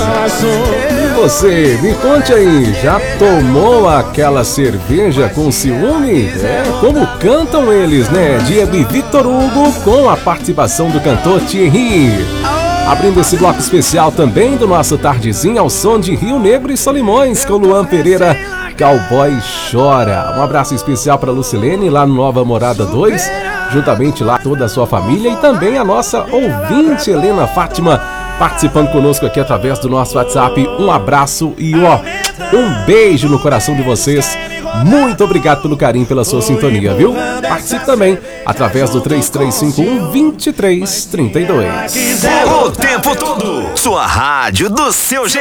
E você, me conte aí, já tomou aquela cerveja com ciúme? Como cantam eles, né? Diego e Victor Hugo com a participação do cantor Thierry. Abrindo esse bloco especial também do nosso Tardezinho ao som de Rio Negro e Solimões com Luan Pereira, Cowboy Chora. Um abraço especial para Lucilene lá no Nova Morada 2, juntamente lá toda a sua família e também a nossa ouvinte Helena Fátima participando conosco aqui através do nosso WhatsApp. Um abraço e um beijo no coração de vocês. Muito obrigado pelo carinho, pela sua sintonia, viu? Participe também através do 3351-2332. O tempo todo, sua rádio do seu jeito.